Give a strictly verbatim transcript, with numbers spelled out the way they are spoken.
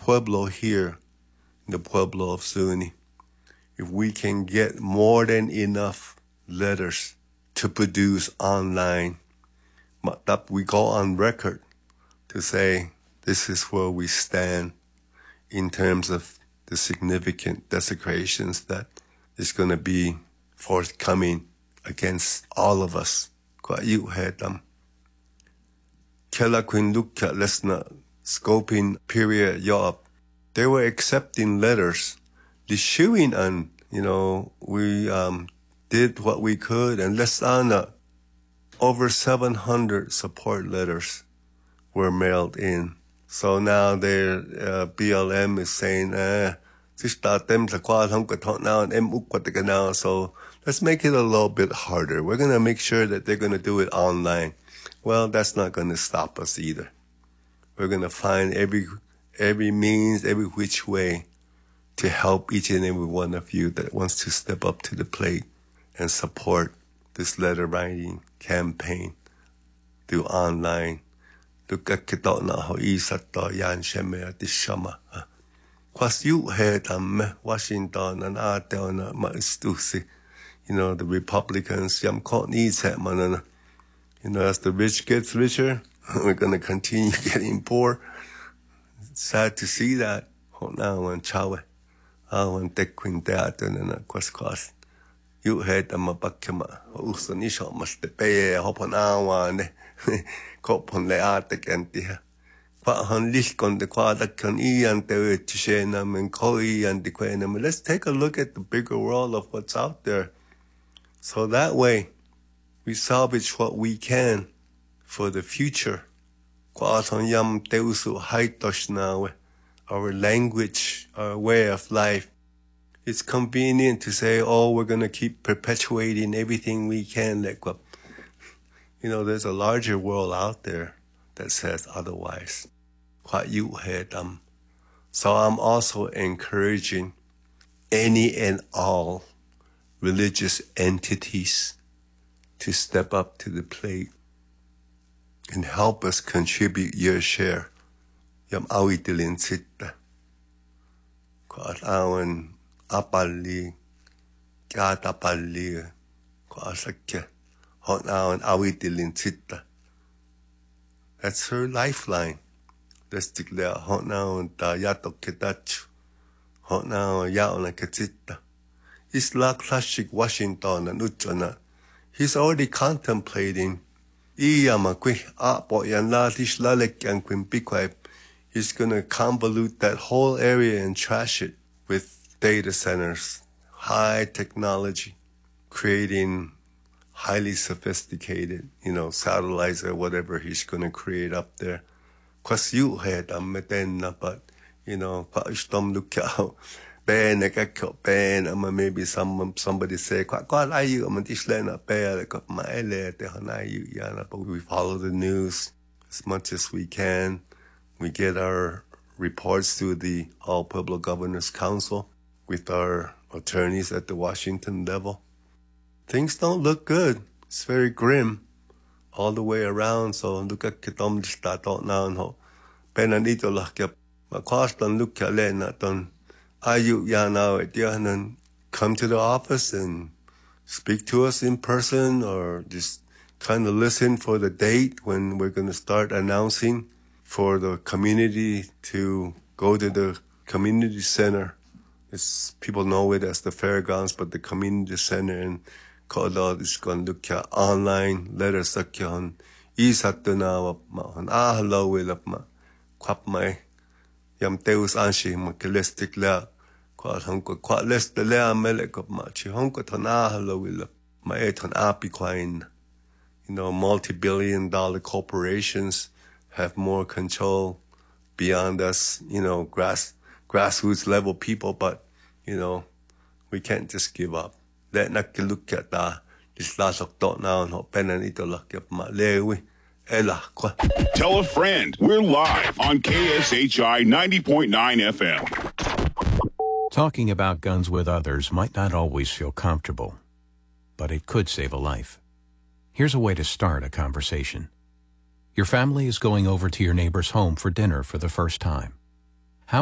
Pueblo here, the Pueblo of Zuni, if we can get more than enough letters to produce online, that we go on record to say this is where we stand in terms of the significant desecrations that is going to be forthcoming against all of us. Kwa yu hedam. Kela Queen Luka lesna scoping period yob. They were accepting letters. The shooing and, you know, we um, did what we could, and lesana over seven hundred support letters were mailed in. So now their uh, B L M is saying, eh, so let's make it a little bit harder. We're going to make sure that they're going to do it online. Well, that's not going to stop us either. We're going to find every every means, every which way to help each and every one of you that wants to step up to the plate and support this letter writing campaign through online. Look at Kitona ho isato yan sheme atishama. Kwas you head am Washington and Ateona Maistusi. You know, the Republicans, yam caught needs it, man. You know, as the rich gets richer, we're gonna continue getting poor. It's sad to see that. Ho na wan chawe. Ah wan tek queen teater na kwas kwas. You head am bakema. Uso ni sho mas te pay hopon awan. Kopon le atek antiha. Let's take a look at the bigger world of what's out there. So that way, we salvage what we can for the future. Our language, our way of life. It's convenient to say, oh, we're going to keep perpetuating everything we can. You know, there's a larger world out there that says otherwise. So I'm also encouraging any and all religious entities to step up to the plate and help us contribute your share. Yam awitilin sitta. Kwa awan apali, kata pali, kwa sakya. Hot awan awitilin sitta. That's her lifeline. Let's declare hot now and yato ketachu. Hot now yaona ketita. He's like classic Washington and Uchana. He's already contemplating. Iyamakwi apo yanlatish lalek and quimpikwaip. He's gonna convolute that whole area and trash it with data centers, high technology, creating highly sophisticated, you know, satellites or whatever he's gonna create up there. Cause you had a metenna, but you know, paishtom look out, ben ekako ben, ama maybe some somebody say, "Quite are you?" I'm just letting up bear like my ele te hanayu yana. But we follow the news as much as we can. We get our reports through the All Pueblo Governors Council with our attorneys at the Washington level. Things don't look good. It's very grim all the way around. So look at kitom distato now ho. Penanito lakya makostan look kale naton ayu yana etianan come to the office and speak to us in person or just kind of listen for the date when we're going to start announcing for the community to go to the community center. It's, people know it as the fairgrounds, but the community center in Kodod is going to look at online letters sakyan isatuna ma on ahlo wilap ma kwap mai yam teus anshi ma kelestik la kwa honko kwa lest le amele kop ma chi honko tana ahlo wilap ma eton api kwain. You know, multi-billion dollar corporations have more control beyond us, you know, grass grassroots level people, but you know, we can't just give up. Let nak look at that. This last octo now no penanito look up my lewi. Ela kwa. Tell a friend. We're live on K S H I ninety point nine F M. Talking about guns with others might not always feel comfortable, but it could save a life. Here's a way to start a conversation. Your family is going over to your neighbor's home for dinner for the first time.